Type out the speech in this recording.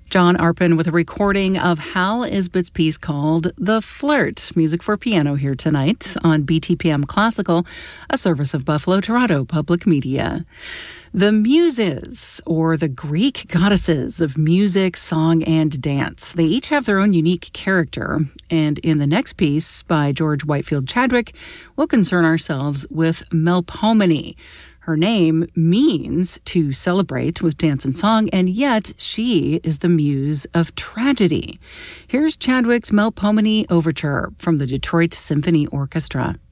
John Arpin with a recording of Hal Isbit's piece called The Flirt. Music for piano here tonight on BTPM Classical, a service of Buffalo Toronto Public Media. The Muses, or the Greek goddesses of music, song, and dance. They each have their own unique character. And in the next piece by George Whitefield Chadwick, we'll concern ourselves with Melpomene. Her name means to celebrate with dance and song, and yet she is the muse of tragedy. Here's Chadwick's Melpomene Overture from the Detroit Symphony Orchestra.